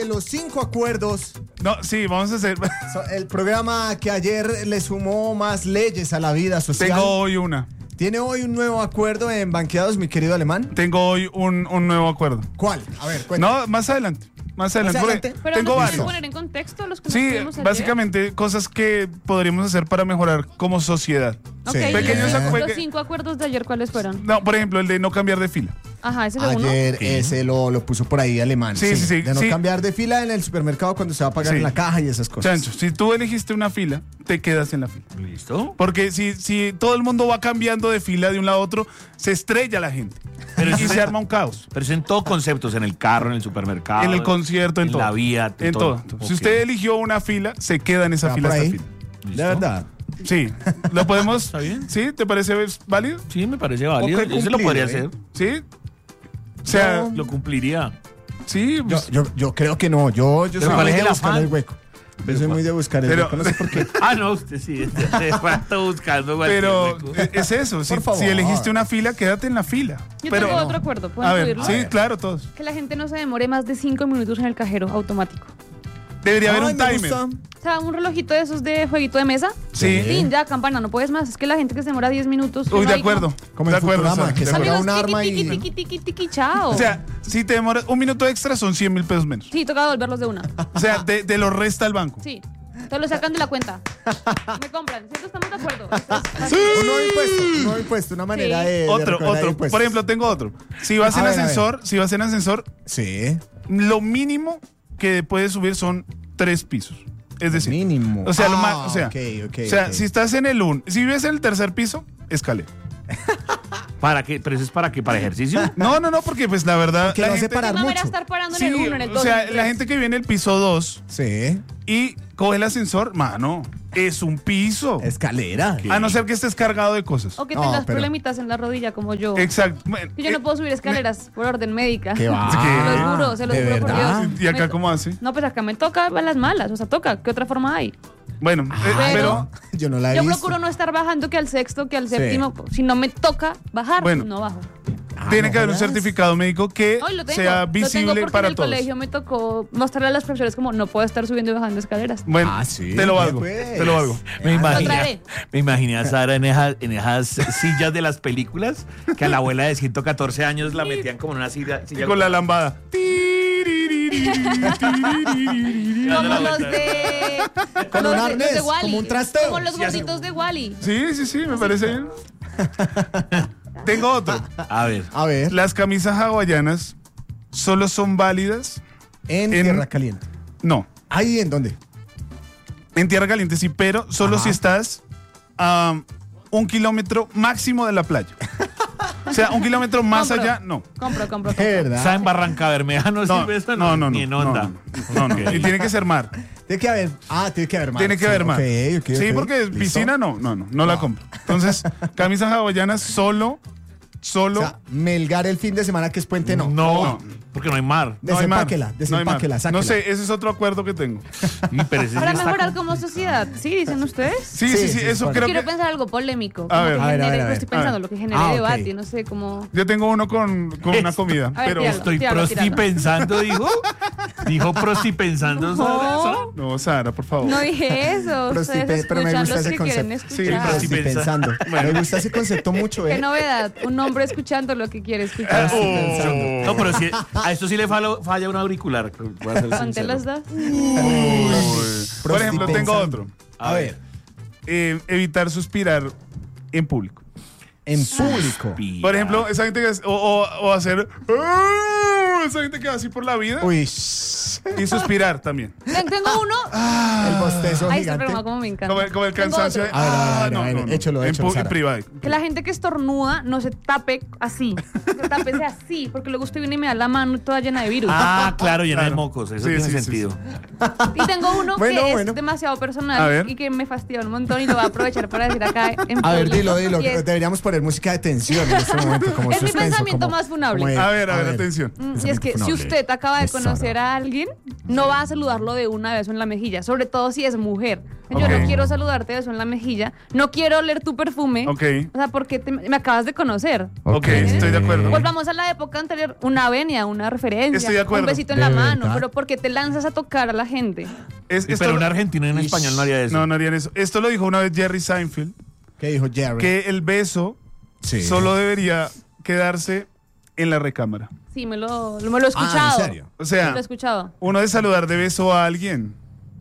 de los 5 acuerdos. No, sí, vamos a hacer. El programa que ayer le sumó más leyes a la vida social. Tengo hoy una. ¿Tiene hoy un nuevo acuerdo en Banqueados, mi querido Alemán? Tengo hoy un nuevo acuerdo. ¿Cuál? A ver, cuéntame. No, más adelante. Más adelante. Pero Tengo no varios. poner en contexto los que nos Sí, tuvimos ayer. básicamente cosas que podríamos hacer para mejorar como sociedad. Ok, Sí. Pequeños los 5 acuerdos de ayer, ¿cuáles fueron? No, por ejemplo, el de no cambiar de fila. Ajá, ese fue uno. Ayer ese lo puso por ahí Alemán. Sí. De no cambiar de fila en el supermercado cuando se va a pagar Sí. en la caja y esas cosas. Chancho, si tú elegiste una fila, te quedas en la fila. ¿Listo? Porque si todo el mundo va cambiando de fila de un lado a otro, se estrella la gente. Pero Y eso se arma un caos. Pero eso en todo conceptos, en el carro, en el supermercado. En el concierto, en todo. En la vía, en todo. Ok. Si usted eligió una fila, se queda en esa ¿Va fila por hasta ahí? el fin. ¿Listo? De verdad. Sí. ¿Lo podemos? ¿Está bien? ¿Sí? ¿Te parece válido? Sí, me parece válido. Poco Yo se lo podría cumplido, hacer. ¿Sí? O sea, Lo cumpliría. sí. pues, Yo creo que no. Yo Pero soy ¿cuál muy es de el buscar afán? el hueco. Yo soy muy de buscar el Pero- hueco. No sé por qué. Ah, no, usted sí. Se está buscando cualquier pero hueco. es eso. Si, Por favor. si elegiste una fila, quédate en la fila. Yo Pero, tengo otro acuerdo, ¿puedo a ver, incluirlo? sí, claro, todos. Que la gente no se demore más de 5 minutos en el cajero automático. Debería haber Ay, un me timer. gusta. O sea, un relojito de esos de jueguito de mesa. Sí. Tin, ya, campana, no puedes más. Es que la gente que se demora 10 minutos. Uy, uno de ahí acuerdo. Como de en acuerdo. Futurama, o sea, que de se acuerdo. un Amigos, arma tiqui, y- tiqui, tiqui, tiqui, chao. O sea, si te demoras un minuto extra, son 100.000 pesos menos. Sí, toca devolverlos de una. O sea, te lo resta el banco. Sí. Te lo sacan de la cuenta. Me compran. ¿Cierto? Estamos de acuerdo. Un nuevo impuesto, una manera Sí. de Otro. recaudar impuestos. Por ejemplo, tengo otro. Si vas A en ver, a ascensor, Sí. lo mínimo que puedes subir son 3 pisos. Es decir, Mínimo. o sea, lo más, o sea, ok, si estás en el 1, si vives en el tercer piso, escalé. ¿Para qué? ¿Pero eso es para qué? ¿Para ejercicio? No, porque pues la verdad, Que la lo hace gente, parar No, era mucho. estar parando sí, en el 1, en el 2. o sea, la gente que vive en el piso 2 Sí. y coge el ascensor, mano, es un piso. Escalera. A no ser que estés cargado de cosas. O que No, tengas pero- problemitas en la rodilla como yo. Exacto. Bueno, Que yo no puedo subir escaleras por orden médica. ¿Qué va? Se los juro, se los ¿De juro por verdad? Dios. ¿Y acá Me- cómo hace? No, pues acá me toca a las malas. O sea, toca. ¿Qué otra forma hay? Bueno, pero Yo no la he Yo visto. procuro no estar bajando que al sexto, que al Sí. séptimo. Si no me toca bajar, Bueno. no bajo. tiene no que haber un jodas. certificado médico que Hoy lo tengo. sea Lo tengo visible porque para en el todos. colegio me tocó mostrarle a las profesores como no puedo estar subiendo y bajando escaleras. Bueno, Sí, te lo valgo. pues. Te lo valgo. traeré. Me imaginé a Sara en esas sillas de las películas que a la abuela de 114 años la metían como en una silla. Y con la lambada. Como los de. Con los un de- arnés, los de Wall-E. como un trasteo. Como los gorditos de Wally. Sí, me parece bien. Tengo otro. A ver. A ver, Las camisas hawaianas solo son válidas. en en- Tierra Caliente. No, ¿Ahí en dónde? en tierra caliente sí, pero solo Ajá. si estás a 1 kilómetro máximo de la playa. O sea, 1 kilómetro más Compro. allá, no. Compro. De verdad. ¿Está en Barranca Bermeja? ¿No No, sirve eso? no. Ni en onda. No. Y tiene que ser mar. Tiene que haber. Tiene que haber más. Tiene que haber mar. Sí, ok. porque ¿Listo? piscina no la compro. Entonces, camisas hawaianas solo. O sea, Melgar el fin de semana que es puente, no. No, porque no hay mar. No hay mar. Desempáquela, No hay mar. desempáquela, sáquela. No sé, ese es otro acuerdo que tengo. Pero ese sí Para está mejorar como sociedad. ¿Sí? ¿Dicen ustedes? Sí, Sí, eso bueno. creo Quiero que. pensar algo polémico. A ver, como a que ver, a genere, ver, a ver. estoy pensando, A ver. lo que genere Ok. debate, no sé, como. Yo tengo uno con una comida, A ver, pero. tíralo. Estoy Tíralo. prostipensando, dijo. Dijo prostipensando. No. No, Sara, por favor. No dije eso. Ustedes Pero me escuchan gusta los ese que quieren concepto. Sí, escuchar. pero sí. Pensando. Me gusta ese concepto mucho, Qué novedad. Un hombre escuchando lo que quiere escuchar. Oh. No, pero si, a esto sí le falla un auricular. Voy a ser Ponte sincero. las dos. Por ejemplo, tengo Prostipensando. otro. A ver, Evitar suspirar en público. en público. Por ejemplo, esa gente que o hacer esa gente que va así por la vida Uy, y suspirar también. Tengo uno. el bostezo Ay, este gigante. programa como me encanta. Como el Tengo cansancio. otro. A ver, échalo, en Sara. privado. Que la gente que estornuda no se tape así. Se tape así, porque luego usted viene y me da la mano toda llena de virus. Ah, claro, llena de Claro. mocos. Eso Sí, tiene sí, sí, sentido. Y tengo uno Bueno, que bueno. es demasiado A personal ver. y que me fastidia un montón y lo voy a aprovechar para decir acá en A ver, público. dilo. Y es- Deberíamos poner música de tensión en este momento, como Es mi suspenso. pensamiento como- más funable. como de- A ver, atención. Y es que si usted acaba de conocer a alguien no va a saludarlo de una beso en la mejilla, sobre todo si es mujer. Yo Ok. no quiero saludarte de beso en la mejilla, no quiero oler tu perfume. Ok. O sea, porque me acabas de conocer. Ok, estoy de acuerdo. Volvamos a la época anterior, una venia, una referencia, Estoy de acuerdo. un besito en De la mano, verdad. pero ¿por qué te lanzas a tocar a la gente? Pero un argentino en español no haría eso. No harían eso. Esto lo dijo una vez Jerry Seinfeld, ¿Qué dijo Jerry? que el beso Sí. solo debería quedarse en la recámara. Sí, me lo he escuchado. ¿en serio? O Me sea, lo he escuchado. uno de saludar de beso a alguien.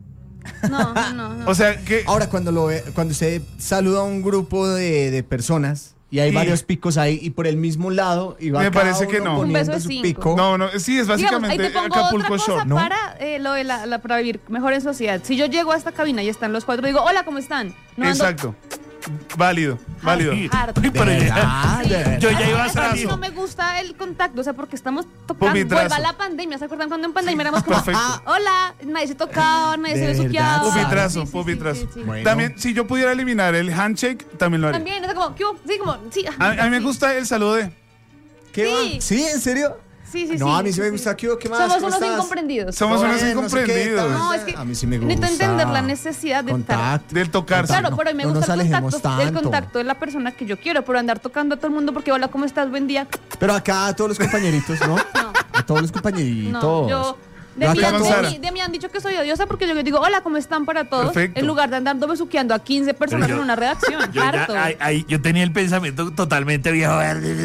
No. O sea, que Ahora, cuando usted saluda a un grupo de personas y hay Y- varios picos ahí y por el mismo lado y va Me cada parece que uno no. poniendo Un beso de su 5. pico. no, sí, es Digamos, ahí básicamente te pongo Acapulco otra cosa Shore. ¿no? para lo de para vivir mejor en sociedad. Si yo llego a esta cabina y están los cuatro, digo, hola, ¿cómo están? No ando Exacto. Válido, válido. harto. Uy, pero ¿De ya- verdad? ¿De verdad? Yo ya iba a Es que a mí salir. no me gusta el contacto, o sea, porque estamos tocando. Pupitrazo. Vuelva la pandemia, ¿se acuerdan cuando en pandemia éramos como, Perfecto. hola, nadie se tocaba, nadie ¿De se besuqueaba? verdad? Pupitrazo, Sí, pupitrazo. sí. Bueno. También, si yo pudiera eliminar el handshake, también lo haría. También, es como, ¿qué hubo? Sí, como, sí. A mí me gusta el saludo de. ¿Qué Sí. va? ¿Sí? ¿En serio? Sí, sí, No, sí, a mí sí me gusta. ¿Qué más? Somos ¿Cómo unos estás? incomprendidos. Somos Todo unos bien, no sé qué, incomprendidos. tal. No, es que A mí sí me necesito gusta. entender la necesidad de estar. Contacto. Del tocarse. Claro, pero a mí me No gusta nos alejemos el tanto. contacto de la persona que yo quiero, pero andar tocando a todo el mundo porque hola, ¿cómo estás? Buen día. Pero acá a todos los compañeritos, ¿no? No. A todos los compañeritos. No, yo Yo acá con Sara. de mí han dicho que soy odiosa porque yo digo hola, ¿cómo están para todos? Perfecto. En lugar de andar besuqueando a 15 personas Pero yo- en una redacción. Yo, ya- Harto. yo tenía el pensamiento totalmente viejo.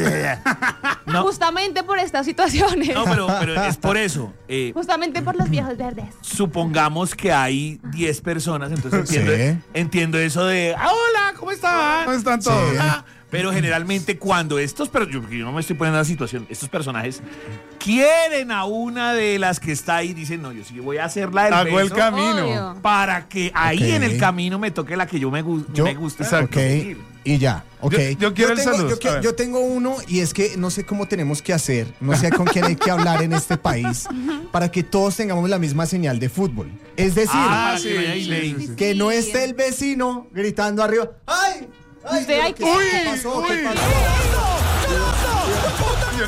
No, Justamente por estas situaciones. no, pero es por eso. Justamente por los viejos verdes. Supongamos que hay 10 personas, entonces Sí. entiendo eso de hola, ¿cómo están? ¿Cómo están todos? Ah, pero generalmente cuando yo no me estoy poniendo en la situación, estos personajes quieren a una de las que está ahí, dicen, no, yo sí voy a hacerla del Hago el beso camino. Obvio. para que ahí Ok. en el camino me toque la que me gusta. Exacto. Ok, y ya, ok. Yo quiero el tengo, saludo, a ver. yo tengo uno y es que no sé cómo tenemos que hacer, no sé con quién hay que hablar en este país para que todos tengamos la misma señal de fútbol. Es decir, Ah, sí, sí, ahí sí, leí. sí, sí. que no esté el vecino gritando arriba. ¡Ay! ¡Ay! Usted hay ¿Qué que- pasó? Uy, ¿Qué uy. pasó? Yo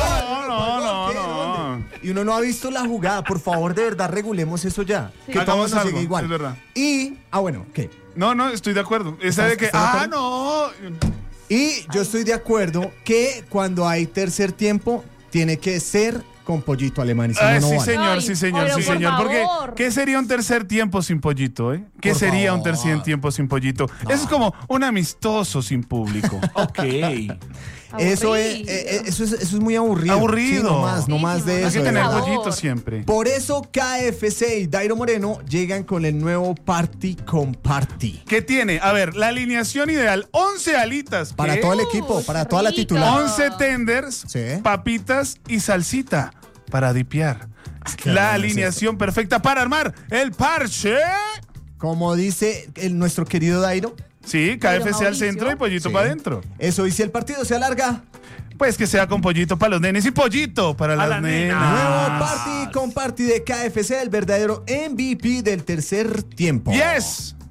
no. Y uno no ha visto la jugada. Por favor, de verdad, regulemos eso ya. Que Hagamos todo nos algo, llegue igual. es verdad. Y, bueno, ¿qué? No, estoy de acuerdo. Esa de que, ¿Estás de no. Y yo estoy de acuerdo que cuando hay tercer tiempo, tiene que ser con pollito alemán. Y si no, no Sí, vale. señor, Ay, sí, señor, pero sí, por señor. Porque, favor. ¿qué sería un tercer tiempo sin pollito, eh? ¿Qué Por sería un favor. tercer tiempo sin pollito? Eso es como un amistoso sin público. Ok. Eso es, Aburrido. eso es muy aburrido. Aburrido. Sí, no más, no Sí, más sí, de no. Hay eso. que de tener verdad. favor. pollito siempre. Por eso KFC y Dairo Moreno llegan con el nuevo Party con Party. ¿Qué tiene? A ver, la alineación ideal: 11 alitas. Para ¿qué? todo el equipo, para toda la rico. titular. 11 tenders, Sí. papitas y salsita para dipear. qué La bueno es alineación perfecta para armar el parche. Como dice nuestro querido Dairo, Sí, Pero KFC al Mauricio. centro y pollito Sí. para adentro. eso, y si el partido se alarga, Pues que sea con pollito para los nenes y pollito para las las nenas. nenas. nuevo Party con Party de KFC, el verdadero MVP del tercer tiempo. Yes.